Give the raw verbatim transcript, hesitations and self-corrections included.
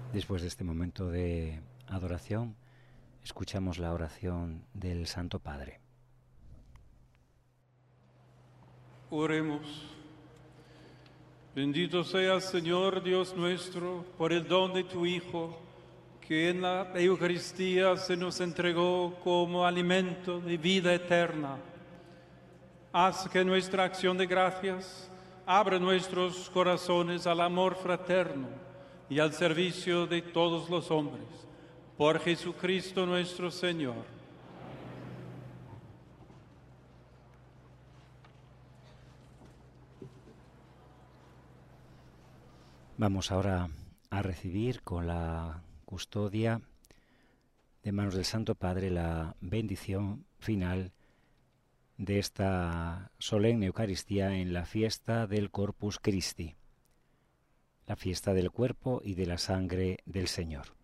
Después de este momento de adoración, escuchamos la oración del Santo Padre. Oremos. Bendito seas, Señor Dios nuestro, por el don de tu Hijo, que en la Eucaristía se nos entregó como alimento de vida eterna. Haz que nuestra acción de gracias abra nuestros corazones al amor fraterno y al servicio de todos los hombres. Por Jesucristo nuestro Señor. Vamos ahora a recibir con la custodia de manos del Santo Padre la bendición final de esta solemne Eucaristía en la fiesta del Corpus Christi, la fiesta del cuerpo y de la sangre del Señor.